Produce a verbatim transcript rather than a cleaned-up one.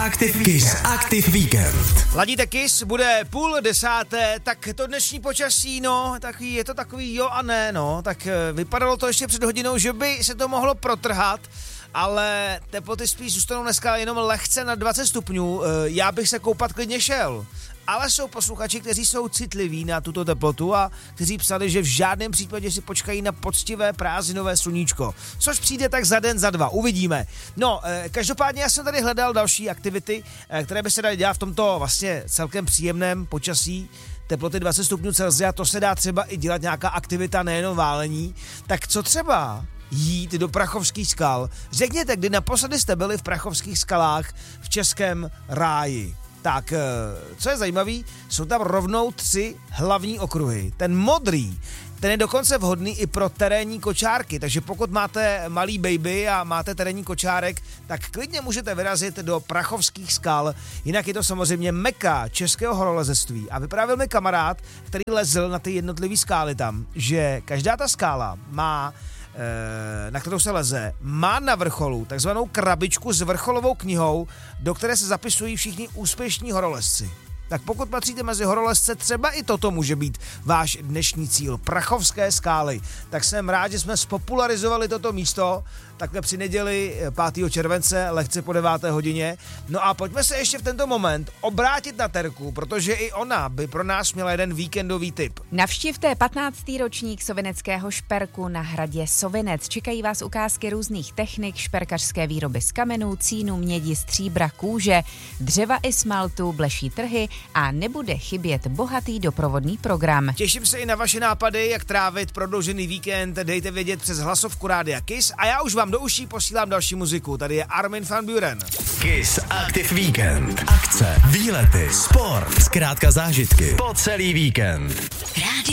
Active, Kiss Active Weekend. Ladíte Kiss, bude půl desáté, tak to dnešní počasí, no, tak je to takový jo a ne, no, tak vypadalo to ještě před hodinou, že by se to mohlo protrhat, ale teploty spíš zůstanou dneska jenom lehce na dvacet stupňů, já bych se koupat klidně šel. Ale jsou posluchači, kteří jsou citliví na tuto teplotu a kteří psali, že v žádném případě si počkají na poctivé prázdninové sluníčko. Což přijde tak za den, za dva, uvidíme. No, eh, každopádně já jsem tady hledal další aktivity, eh, které by se daly dělat v tomto vlastně celkem příjemném počasí. Teploty dvacet stupňů Celsia, to se dá třeba i dělat nějaká aktivita, nejenom válení. Tak co třeba jít do Prachovských skal? Řekněte, kdy naposledy jste byli v Prachovských skalách v Českém ráji. Tak, co je zajímavý, jsou tam rovnou tři hlavní okruhy. Ten modrý, ten je dokonce vhodný i pro terénní kočárky, takže pokud máte malý baby a máte terénní kočárek, tak klidně můžete vyrazit do Prachovských skal. Jinak je to samozřejmě meka českého horolezectví. A vyprávěl mi kamarád, který lezl na ty jednotlivé skály tam, že každá ta skála má, na kterou se leze, má na vrcholu takzvanou krabičku s vrcholovou knihou, do které se zapisují všichni úspěšní horolezci. Tak pokud patříte mezi horolezce, třeba i toto může být váš dnešní cíl. Prachovské skály. Tak jsem rád, že jsme spopularizovali toto místo, takhle při neděli pátého července, lehce po deváté hodině. No a pojďme se ještě v tento moment obrátit na Terku, protože i ona by pro nás měla jeden víkendový tip. Navštivte patnáctý ročník sovineckého šperku na hradě Sovinec. Čekají vás ukázky různých technik, šperkařské výroby z kamenů, cínu, mědi, stříbra, kůže, dřeva i smaltu, bleší trhy a nebude chybět bohatý doprovodný program. Těším se i na vaše nápady, jak trávit prodloužený víkend, dejte vědět přes hlasovku Rádia Kiss a já už vám do uší posílám další muziku. Tady je Armin van Buuren. Kiss Active Weekend. Akce, výlety, sport, zkrátka zážitky po celý víkend.